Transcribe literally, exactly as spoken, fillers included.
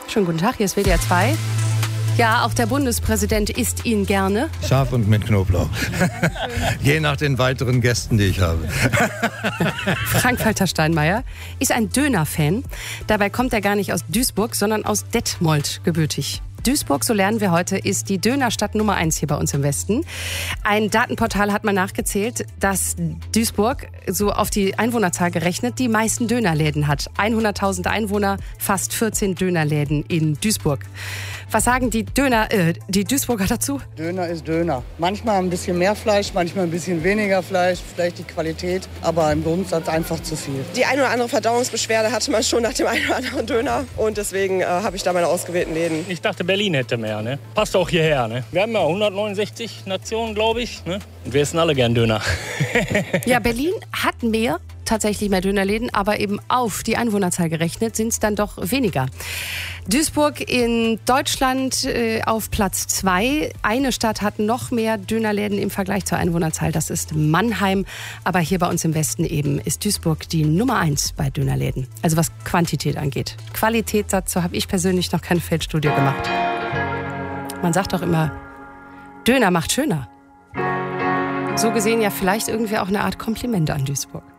Schönen guten Tag, hier ist W D R zwei. Ja, auch der Bundespräsident isst ihn gerne. Scharf und mit Knoblauch. Je nach den weiteren Gästen, die ich habe. Frank-Walter Steinmeier ist ein Döner-Fan. Dabei kommt er gar nicht aus Duisburg, sondern aus Detmold gebürtig. Duisburg, so lernen wir heute, ist die Dönerstadt Nummer eins hier bei uns im Westen. Ein Datenportal hat mal nachgezählt, dass Duisburg so auf die Einwohnerzahl gerechnet die meisten Dönerläden hat. hunderttausend Einwohner, fast vierzehn Dönerläden in Duisburg. Was sagen die Döner, äh, die Duisburger dazu? Döner ist Döner. Manchmal ein bisschen mehr Fleisch, manchmal ein bisschen weniger Fleisch, vielleicht die Qualität, aber im Grundsatz einfach zu viel. Die ein oder andere Verdauungsbeschwerde hatte man schon nach dem einen oder anderen Döner und deswegen äh, habe ich da meine ausgewählten Läden. Ich dachte, Berlin hätte mehr, ne? Passt auch hierher, ne? Wir haben ja hundertneunundsechzig Nationen, glaube ich, ne? Und wir essen alle gern Döner. Ja, Berlin hat mehr, tatsächlich mehr Dönerläden, aber eben auf die Einwohnerzahl gerechnet sind es dann doch weniger. Duisburg in Deutschland äh, auf Platz zwei. Eine Stadt hat noch mehr Dönerläden im Vergleich zur Einwohnerzahl, das ist Mannheim. Aber hier bei uns im Westen eben ist Duisburg die Nummer eins bei Dönerläden. Also was Quantität angeht. Qualität, dazu habe ich persönlich noch keine Feldstudie gemacht. Man sagt doch immer, Döner macht schöner. So gesehen ja vielleicht irgendwie auch eine Art Kompliment an Duisburg.